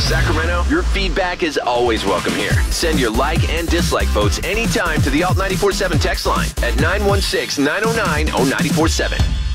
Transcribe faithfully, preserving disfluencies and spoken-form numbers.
Sacramento, your feedback is always welcome here. Send your like and dislike votes anytime to the Alt nine four seven text line at nine one six, nine oh nine, oh nine four seven.